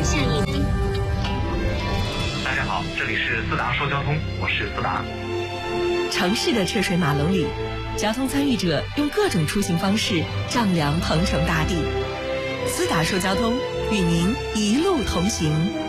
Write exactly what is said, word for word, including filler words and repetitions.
线已经。 大家好，这里是思达说交通，我是思达。 城市的车水马龙里，交通参与者用各种出行方式丈量鹏程大地。思达说交通，与您一路同行。